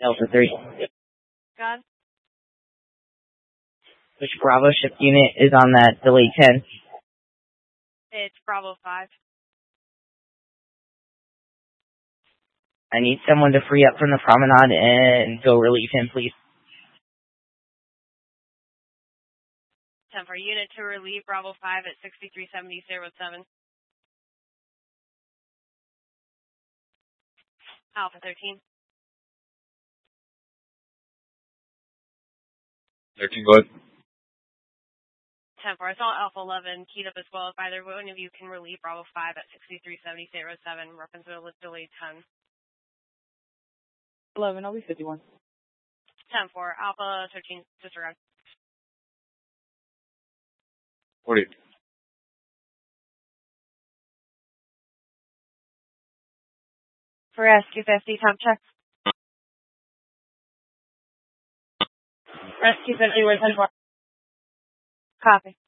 Delta 3. God. Which Bravo ship unit is on that delay 10? It's Bravo 5. I need someone to free up from the promenade and go relieve him, please. 10 for unit to relieve Bravo 5 at 6370.07. Alpha 13. 13, go ahead. 10 for I saw Alpha 11 keyed up as well. If either one of you can relieve Bravo 5 at 6370.07. Reference delay 10. 11, I'll be 51. 10 for Alpha 13, disregard. 40. For Rescue 50, time check. Rescue 50, 10 4. Copy.